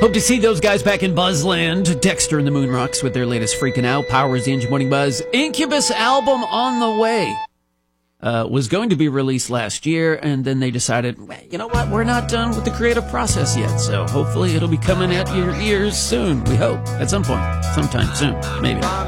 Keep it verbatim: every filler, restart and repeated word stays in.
Hope to see those guys back in Buzzland. Dexter and the Moonrocks with their latest Freaking Out. Power is the Engine Morning Buzz. Incubus album on the way. Uh, was going to be released last year, and then they decided, you know what, we're not done with the creative process yet, so hopefully it'll be coming at your ears soon, we hope, at some point, sometime soon, maybe.